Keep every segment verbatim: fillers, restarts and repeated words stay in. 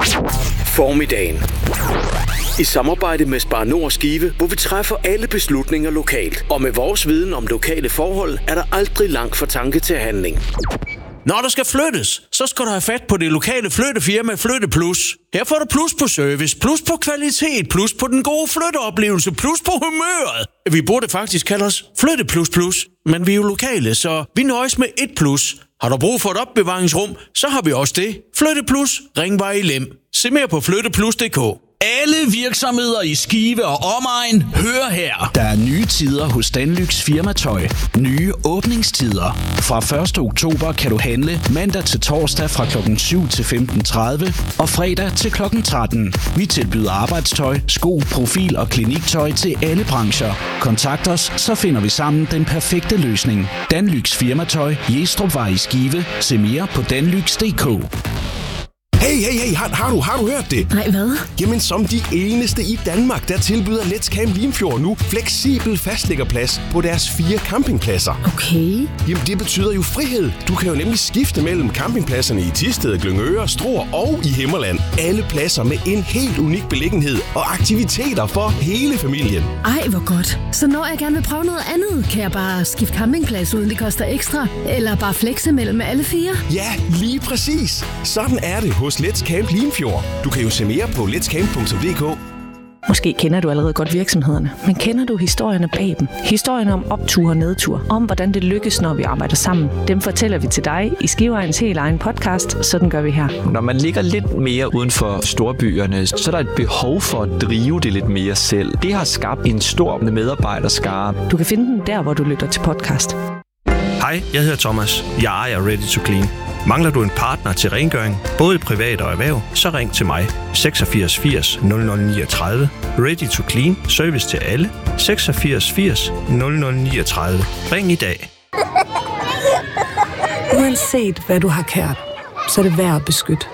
Formiddagen. I samarbejde med Spar Nord Skive, hvor vi træffer alle beslutninger lokalt. Og med vores viden om lokale forhold, er der aldrig langt fra tanke til handling. Når der skal flyttes, så skal du have fat på det lokale flyttefirma Flytte Plus. Her får du plus på service, plus på kvalitet, plus på den gode flytteoplevelse, plus på humøret. Vi burde faktisk kalde os Flytte Plus Plus, men vi er jo lokale, så vi nøjes med et plus. Har du brug for et opbevaringsrum, så har vi også det. Flytte Plus, Ringvej i Lem. Se mere på flytteplus punktum d k. Alle virksomheder i Skive og omegn, hør her. Der er nye tider hos Danlyx Firmatøj. Nye åbningstider. Fra første oktober kan du handle mandag til torsdag fra klokken syv til femten tredive og fredag til klokken tretten. Vi tilbyder arbejdstøj, sko, profil og kliniktøj til alle brancher. Kontakt os, så finder vi sammen den perfekte løsning. Danlyx Firmatøj, Jestrupvej i Skive. Se mere på danlyx punktum d k. Hey, hey, hey, har, har, du, har du hørt det? Nej, hvad? Jamen, som de eneste i Danmark, der tilbyder Let's Camp Limfjord nu fleksibel fastliggerplads på deres fire campingpladser. Okay. Jamen, det betyder jo frihed. Du kan jo nemlig skifte mellem campingpladserne i Thisted, Glyngøre, Struer og i Himmerland. Alle pladser med en helt unik beliggenhed og aktiviteter for hele familien. Ej, hvor godt. Så når jeg gerne vil prøve noget andet, kan jeg bare skifte campingplads, uden det koster ekstra? Eller bare flexe mellem alle fire? Ja, lige præcis. Sådan er det hos Let's Camp Limfjord. Du kan jo se mere på lets camp punktum d k. Måske kender du allerede godt virksomhederne, men kender du historierne bag dem? Historierne om optur og nedtur, om hvordan det lykkes, når vi arbejder sammen. Dem fortæller vi til dig i Skiveegnens helt egen podcast, sådan gør vi her. Når man ligger lidt mere uden for storbyerne, så er der et behov for at drive det lidt mere selv. Det har skabt en stor medarbejderskare. Du kan finde den der, hvor du lytter til podcast. Hej, jeg hedder Thomas. Jeg ejer Ready to Clean. Mangler du en partner til rengøring, både privat og erhverv, så ring til mig. seksogfirs firs nul nul niogtredive. Ready to Clean. Service til alle. seksogfirs firs nul nul niogtredive. Ring i dag. Uanset hvad du har kært, så er det værd at beskytte.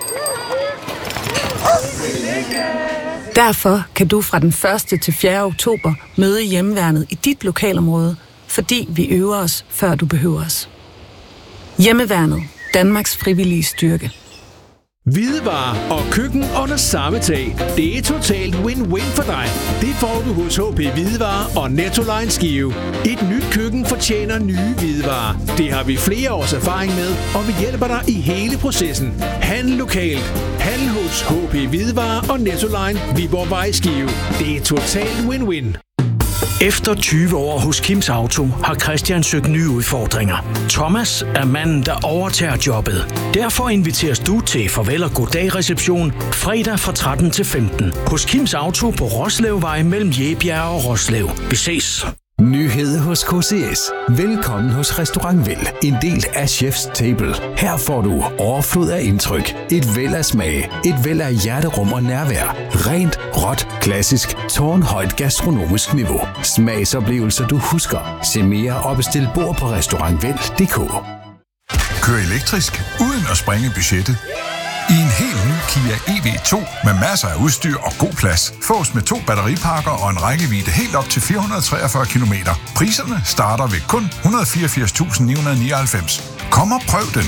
Derfor kan du fra den første til fjerde oktober møde Hjemmeværnet i dit lokalområde, fordi vi øver os, før du behøver os. Hjemmeværnet. Danmarks frivillige styrke. Hvidevarer og køkken under samme tag. Det er totalt win-win for dig. Det får du hos H P Hvidevarer og Nettoline Skive. Et nyt køkken fortjener nye hvidevarer. Det har vi flere års erfaring med, og vi hjælper dig i hele processen. Handel lokalt. Handel hos H P Hvidevarer og Nettoline Viborgvej Skive. Det er totalt win-win. Efter tyve år hos Kims Auto har Christian søgt nye udfordringer. Thomas er manden, der overtager jobbet. Derfor inviteres du til farvel og goddag reception fredag fra tretten til femten hos Kims Auto på Roslevvej mellem Jebjerg og Roslev. Vi ses. Nyhed hos K C S. Velkommen hos Restaurant Vel, en del af Chef's Table. Her får du overflod af indtryk, et væld af smag, et væld af hjerterum og nærvær. Rent, råt, klassisk, tårnhøjt gastronomisk niveau. Smagsoplevelser du husker. Se mere og bestil bord på restaurantvel punktum d k. Kør elektrisk uden at sprænge budgettet. I en helt ny Kia E V to med masser af udstyr og god plads. Fås med to batteripakker og en rækkevidde helt op til fire hundrede og treogfyrre kilometer. Priserne starter ved kun et hundrede og fireogfirs tusind ni hundrede og nioghalvfems. Kom og prøv den.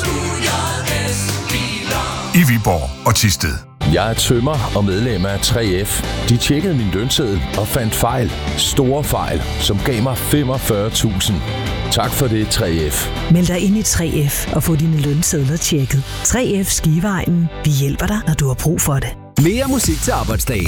I Viborg og Thisted. Jeg er tømrer og medlem af tre F. De tjekkede min lønseddel og fandt fejl. Store fejl, som gav mig femogfyrre tusind. Tak for det, tre F. Meld dig ind i tre F og få dine lønsedler tjekket. tre F Skiveegnen. Vi hjælper dig, når du har brug for det. Mere musik til arbejdsdagen